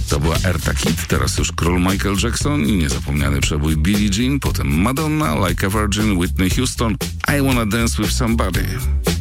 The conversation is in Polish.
To była Eartha Kitt, teraz już król Michael Jackson i niezapomniany przebój Billie Jean, potem Madonna, Like a Virgin, Whitney Houston, I Wanna Dance with Somebody.